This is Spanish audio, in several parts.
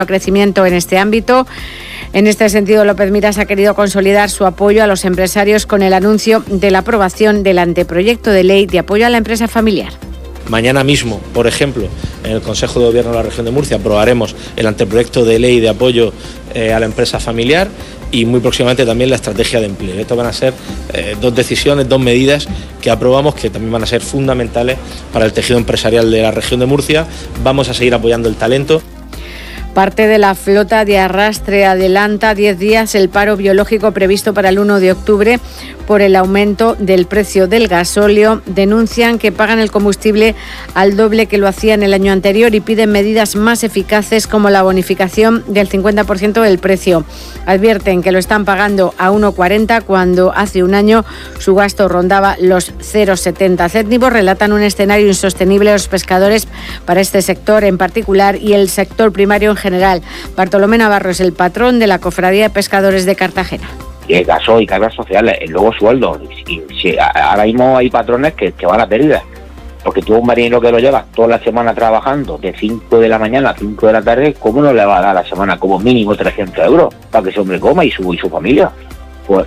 crecimiento en este ámbito. En este sentido, López Miras ha querido consolidar su apoyo a los empresarios con el anuncio de la aprobación del anteproyecto de ley de apoyo a la empresa familiar. Mañana mismo, por ejemplo, en el Consejo de Gobierno de la Región de Murcia aprobaremos el anteproyecto de ley de apoyo a la empresa familiar y muy próximamente también la estrategia de empleo. Estas van a ser dos decisiones, dos medidas que aprobamos que también van a ser fundamentales para el tejido empresarial de la Región de Murcia. Vamos a seguir apoyando el talento. Parte de la flota de arrastre adelanta 10 días el paro biológico previsto para el 1 de octubre por el aumento del precio del gasóleo. Denuncian que pagan el combustible al doble que lo hacían el año anterior y piden medidas más eficaces como la bonificación del 50% del precio. Advierten que lo están pagando a 1,40 cuando hace un año su gasto rondaba los 0,70 céntimos. Relatan un escenario insostenible los pescadores para este sector en particular y el sector primario en general. Bartolomé Navarro es el patrón de la Cofradía de Pescadores de Cartagena. Y el gasoil y cargas sociales, y luego sueldos. Ahora mismo hay patrones que van a pérdida. Porque tú un marinero que lo llevas toda la semana trabajando de 5 de la mañana a 5 de la tarde, ¿cómo no le va a dar a la semana como mínimo 300 euros para que ese hombre coma y su familia? Pues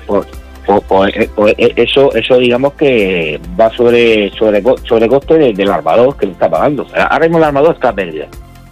eso digamos que va sobre coste del armador que lo está pagando. Ahora mismo el armador está a pérdida.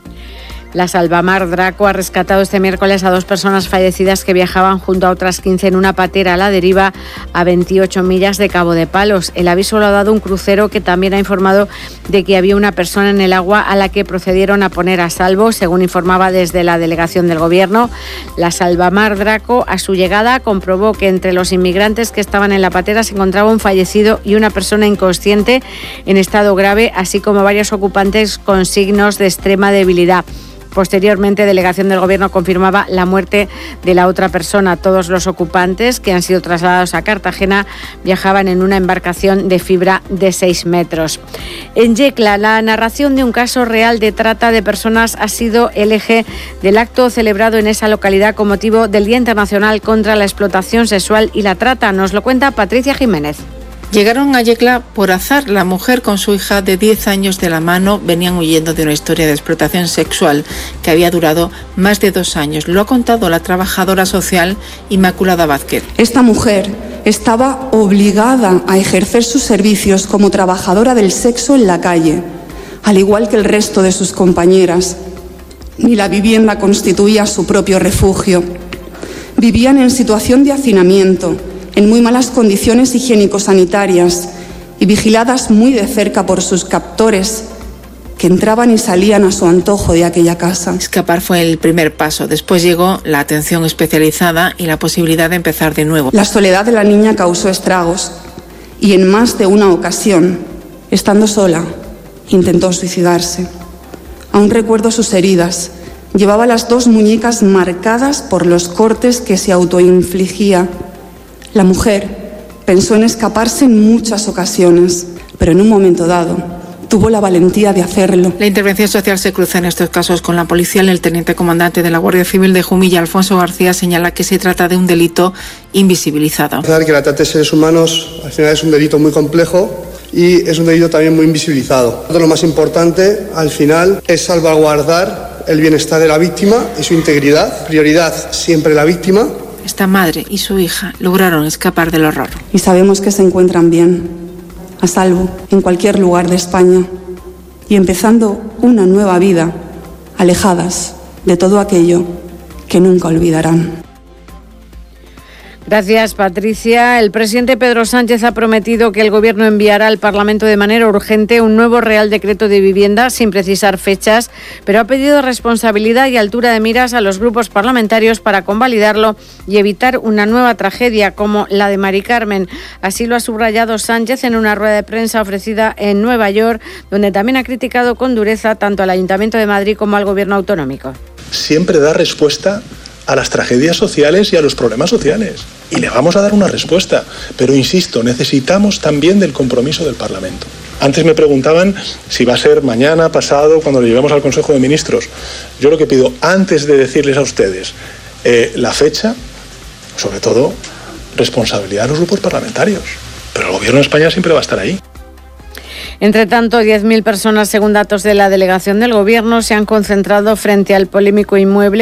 La Salvamar Draco ha rescatado este miércoles a 2 personas fallecidas que viajaban junto a otras 15 en una patera a la deriva a 28 millas de Cabo de Palos. El aviso lo ha dado un crucero que también ha informado de que había una persona en el agua a la que procedieron a poner a salvo, según informaba desde la delegación del Gobierno. La Salvamar Draco, a su llegada, comprobó que entre los inmigrantes que estaban en la patera se encontraba un fallecido y una persona inconsciente en estado grave, así como varios ocupantes con signos de extrema debilidad. Posteriormente, delegación del Gobierno confirmaba la muerte de la otra persona. Todos los ocupantes que han sido trasladados a Cartagena viajaban en una embarcación de fibra de 6 metros. En Yecla, la narración de un caso real de trata de personas ha sido el eje del acto celebrado en esa localidad con motivo del Día Internacional contra la Explotación Sexual y la Trata. Nos lo cuenta Patricia Jiménez. Llegaron a Yecla por azar. La mujer con su hija de 10 años de la mano venían huyendo de una historia de explotación sexual que había durado más de 2 años. Lo ha contado la trabajadora social Inmaculada Vázquez. Esta mujer estaba obligada a ejercer sus servicios como trabajadora del sexo en la calle, al igual que el resto de sus compañeras. Ni la vivienda constituía su propio refugio. Vivían en situación de hacinamiento, en muy malas condiciones higiénico-sanitarias y vigiladas muy de cerca por sus captores que entraban y salían a su antojo de aquella casa. Escapar fue el primer paso. Después llegó la atención especializada y la posibilidad de empezar de nuevo. La soledad de la niña causó estragos y en más de una ocasión, estando sola, intentó suicidarse. Aún recuerdo sus heridas. Llevaba las 2 muñecas marcadas por los cortes que se autoinfligía. La mujer pensó en escaparse en muchas ocasiones, pero en un momento dado tuvo la valentía de hacerlo. La intervención social se cruza en estos casos con la policial. El teniente comandante de la Guardia Civil de Jumilla, Alfonso García, señala que se trata de un delito invisibilizado. Que la trata de seres humanos al final es un delito muy complejo y es un delito también muy invisibilizado. Lo más importante al final es salvaguardar el bienestar de la víctima y su integridad. Prioridad siempre la víctima. Esta madre y su hija lograron escapar del horror. Y sabemos que se encuentran bien, a salvo, en cualquier lugar de España y empezando una nueva vida, alejadas de todo aquello que nunca olvidarán. Gracias, Patricia. El presidente Pedro Sánchez ha prometido que el Gobierno enviará al Parlamento de manera urgente un nuevo Real Decreto de Vivienda, sin precisar fechas, pero ha pedido responsabilidad y altura de miras a los grupos parlamentarios para convalidarlo y evitar una nueva tragedia como la de Mari Carmen. Así lo ha subrayado Sánchez en una rueda de prensa ofrecida en Nueva York, donde también ha criticado con dureza tanto al Ayuntamiento de Madrid como al Gobierno autonómico. Siempre da respuesta a las tragedias sociales y a los problemas sociales. Y le vamos a dar una respuesta. Pero insisto, necesitamos también del compromiso del Parlamento. Antes me preguntaban si va a ser mañana, pasado, cuando lo llevemos al Consejo de Ministros. Yo lo que pido, antes de decirles a ustedes la fecha, sobre todo, responsabilidad de los grupos parlamentarios. Pero el Gobierno de España siempre va a estar ahí. Entre tanto, 10.000 personas, según datos de la delegación del Gobierno, se han concentrado frente al polémico inmueble